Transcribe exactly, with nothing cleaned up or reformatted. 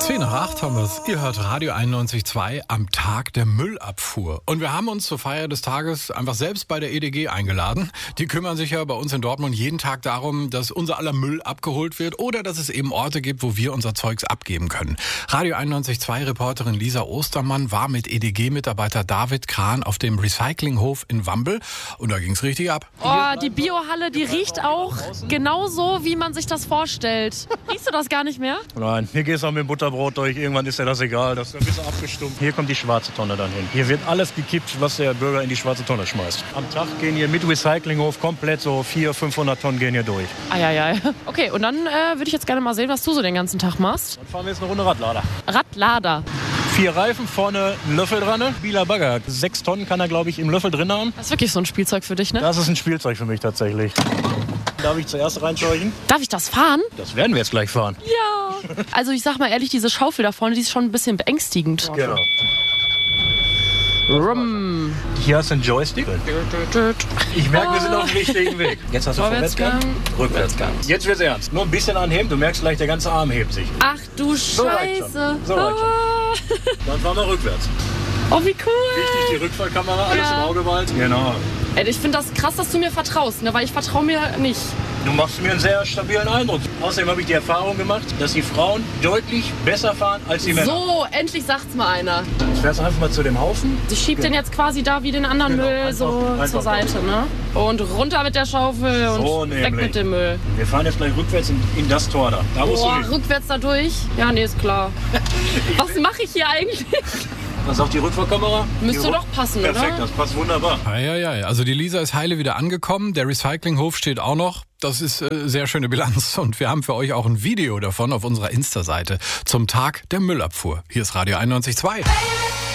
zehn nach acht haben wir es. Ihr hört Radio einundneunzig Komma zwei am Tag der Müllabfuhr. Und wir haben uns zur Feier des Tages einfach selbst bei der E D G eingeladen. Die kümmern sich ja bei uns in Dortmund jeden Tag darum, dass unser aller Müll abgeholt wird oder dass es eben Orte gibt, wo wir unser Zeugs abgeben können. Radio einundneunzig Komma zwei Reporterin Lisa Ostermann war mit E D G-Mitarbeiter David Kran auf dem Recyclinghof in Wambel und da ging's richtig ab. Oh, die Biohalle, die riecht auch genauso, wie man sich das vorstellt. Riechst du das gar nicht mehr? Nein, hier geht's auch mit dem Butterbrot durch. Irgendwann ist ja das egal. Das ist ein bisschen abgestumpft. Hier kommt die schwarze Tonne dann hin. Hier wird alles gekippt, was der Bürger in die schwarze Tonne schmeißt. Am Tag gehen hier mit Recyclinghof komplett so vierhundert, fünfhundert Tonnen gehen hier durch. Eieiei. Okay, und dann äh, würde ich jetzt gerne mal sehen, was du so den ganzen Tag machst. Dann fahren wir jetzt eine Runde Radlader. Radlader. Vier Reifen, vorne ein Löffel dran. Bieler Bagger. Sechs Tonnen kann er, glaube ich, im Löffel drin haben. Das ist wirklich so ein Spielzeug für dich, ne? Das ist ein Spielzeug für mich tatsächlich. Darf ich zuerst reinscheuchen? Darf ich das fahren? Das werden wir jetzt gleich fahren. Ja. Also ich sag mal ehrlich, diese Schaufel da vorne, die ist schon ein bisschen beängstigend. Genau. Rum. Hier hast du einen Joystick. Ich merke, wir sind auf dem richtigen Weg. Jetzt hast du Vorwärtsgang, Rückwärtsgang. Jetzt wird's ernst. Nur ein bisschen anheben, du merkst gleich, der ganze Arm hebt sich. Ach du So reicht schon. Scheiße. So reicht Ah. Dann fahren wir rückwärts. Oh, wie cool. Wichtig, die Rückfahrkamera, alles Ja. im Auge behalten. Genau. Ey, ich finde das krass, dass du mir vertraust, ne? Weil ich vertraue mir nicht. Du machst mir einen sehr stabilen Eindruck. Außerdem habe ich die Erfahrung gemacht, dass die Frauen deutlich besser fahren als die Männer. So, endlich sagt's mal einer. Ich fährst einfach mal zu dem Haufen. Ich schieb den jetzt quasi da wie den anderen Genau, Müll einfach- so einfach zur Seite, ne? Und runter mit der Schaufel und So weg nämlich. mit dem Müll. Wir fahren jetzt gleich rückwärts in, in das Tor da. Da musst Boah, du hin. rückwärts da durch? Ja, nee, ist klar. Was mache ich hier eigentlich? Was sagt die Rückfahrkamera? Müsste Die Rück- doch passen, Perfekt, oder? das passt wunderbar. Eieiei, also die Lisa ist heile wieder angekommen, der Recyclinghof steht auch noch. Das ist äh, sehr schöne Bilanz und wir haben für euch auch ein Video davon auf unserer Insta-Seite zum Tag der Müllabfuhr. Hier ist Radio einundneunzig Komma zwei.